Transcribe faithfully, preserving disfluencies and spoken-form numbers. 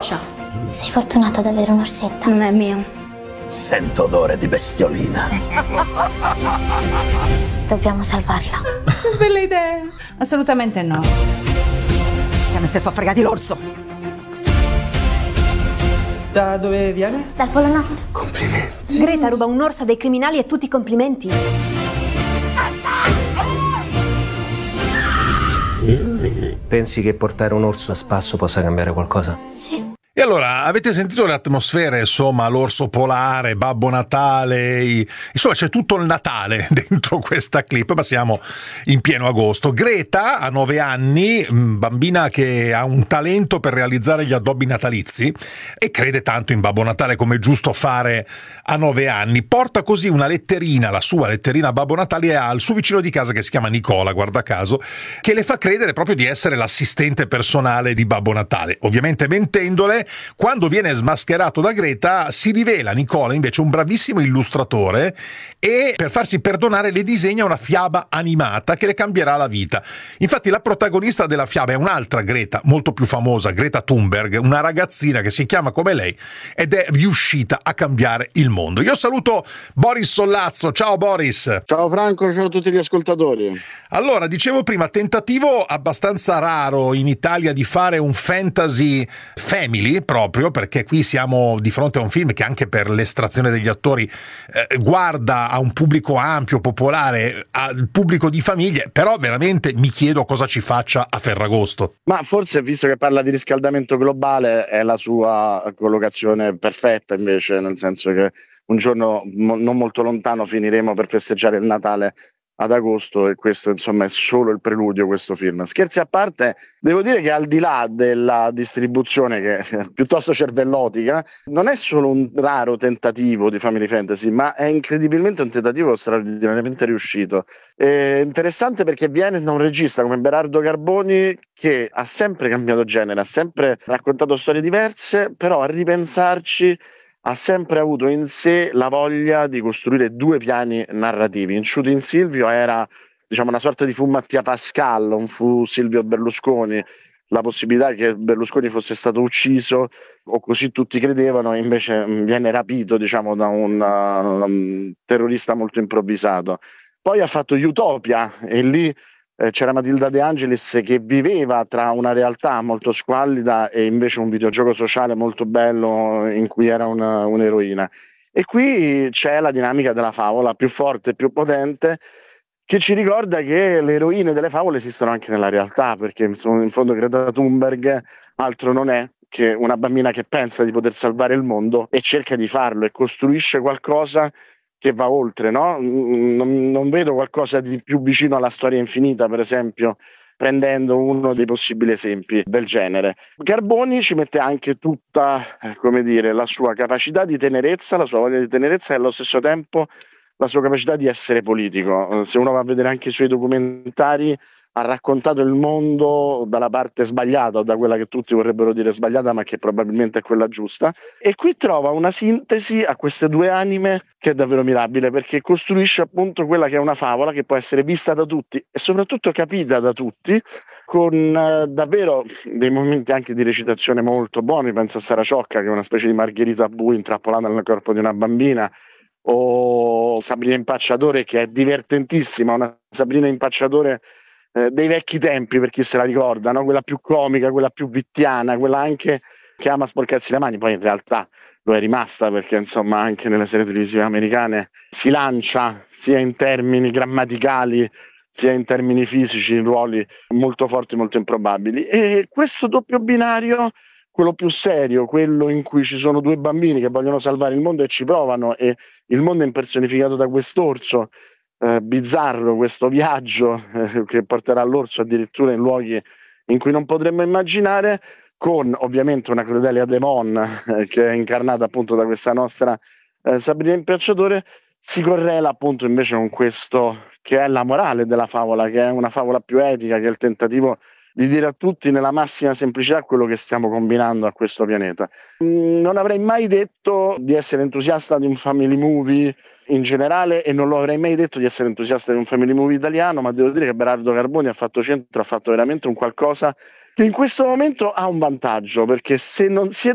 goccia. Sei fortunato ad avere un'orsetta. Non è mio. Sento odore di bestiolina. Dobbiamo salvarla. Bella idea. Assolutamente no. Che si è soffregati l'orso. Da dove viene? Dal Polo Nord. Complimenti. Greta ruba un orso dai criminali e tutti i complimenti. Pensi che portare un orso a spasso possa cambiare qualcosa? Sì. E allora, avete sentito le atmosfere, insomma, l'orso polare, Babbo Natale, i... insomma c'è tutto il Natale dentro questa clip, ma siamo in pieno agosto. Greta ha nove anni, bambina che ha un talento per realizzare gli addobbi natalizi e crede tanto in Babbo Natale come è giusto fare a nove anni. Porta così una letterina, la sua letterina a Babbo Natale, al suo vicino di casa che si chiama Nicola, guarda caso, che le fa credere proprio di essere l'assistente personale di Babbo Natale. Ovviamente mentendole. Quando viene smascherato da Greta si rivela Nicola invece un bravissimo illustratore e per farsi perdonare le disegna una fiaba animata che le cambierà la vita. Infatti la protagonista della fiaba è un'altra Greta, molto più famosa, Greta Thunberg, una ragazzina che si chiama come lei ed è riuscita a cambiare il mondo. Io saluto Boris Sollazzo, ciao Boris. Ciao Franco, ciao a tutti gli ascoltatori. Allora, dicevo prima, tentativo abbastanza raro in Italia di fare un fantasy family, proprio perché qui siamo di fronte a un film che anche per l'estrazione degli attori eh, guarda a un pubblico ampio, popolare, al pubblico di famiglie, però veramente mi chiedo cosa ci faccia a Ferragosto. Ma forse, visto che parla di riscaldamento globale, è la sua collocazione perfetta invece, nel senso che un giorno mo- non molto lontano finiremo per festeggiare il Natale ad agosto e questo insomma è solo il preludio, questo film. Scherzi a parte, devo dire che al di là della distribuzione che è piuttosto cervellotica, non è solo un raro tentativo di family fantasy, ma è incredibilmente un tentativo straordinariamente riuscito. È interessante perché viene da un regista come Berardo Carboni che ha sempre cambiato genere, ha sempre raccontato storie diverse, però a ripensarci ha sempre avuto in sé la voglia di costruire due piani narrativi. In Shooting Silvio era, diciamo, una sorta di fu Mattia Pascal, un fu Silvio Berlusconi, la possibilità che Berlusconi fosse stato ucciso, o così tutti credevano, e invece viene rapito, diciamo, da un, uh, un terrorista molto improvvisato. Poi ha fatto Utopia e lì Eh, c'era Matilda De Angelis che viveva tra una realtà molto squallida e invece un videogioco sociale molto bello in cui era una, un'eroina. E qui c'è la dinamica della favola più forte e più potente, che ci ricorda che le eroine delle favole esistono anche nella realtà, perché in fondo Greta Thunberg altro non è che una bambina che pensa di poter salvare il mondo e cerca di farlo e costruisce qualcosa che va oltre, no? Non, non vedo qualcosa di più vicino alla storia infinita, per esempio, prendendo uno dei possibili esempi del genere. Carboni ci mette anche tutta, eh, come dire, la sua capacità di tenerezza, la sua voglia di tenerezza e allo stesso tempo la sua capacità di essere politico. Se uno va a vedere anche i suoi documentari, ha raccontato il mondo dalla parte sbagliata, o da quella che tutti vorrebbero dire sbagliata, ma che probabilmente è quella giusta. E qui trova una sintesi a queste due anime che è davvero mirabile, perché costruisce appunto quella che è una favola che può essere vista da tutti e soprattutto capita da tutti, con eh, davvero dei momenti anche di recitazione molto buoni. Penso a Sara Ciocca, che è una specie di Margherita Bu intrappolata nel corpo di una bambina, o Sabrina Impacciatore, che è divertentissima, una Sabrina Impacciatore eh, dei vecchi tempi, per chi se la ricorda, no? Quella più comica, quella più vittiana, quella anche che ama sporcarsi le mani. Poi in realtà lo è rimasta, perché insomma anche nelle serie televisive americane si lancia sia in termini grammaticali sia in termini fisici in ruoli molto forti, molto improbabili. E questo doppio binario, quello più serio, quello in cui ci sono due bambini che vogliono salvare il mondo e ci provano, e il mondo è impersonificato da quest'orso eh, bizzarro, questo viaggio eh, che porterà l'orso addirittura in luoghi in cui non potremmo immaginare, con ovviamente una Crudelia Demon eh, che è incarnata appunto da questa nostra eh, Sabrina Impacciatore, si correla appunto invece con questo che è la morale della favola, che è una favola più etica, che è il tentativo di dire a tutti nella massima semplicità quello che stiamo combinando a questo pianeta. Non avrei mai detto di essere entusiasta di un family movie in generale, e non lo avrei mai detto di essere entusiasta di un family movie italiano, ma devo dire che Berardo Carboni ha fatto centro, ha fatto veramente un qualcosa che in questo momento ha un vantaggio, perché se non si è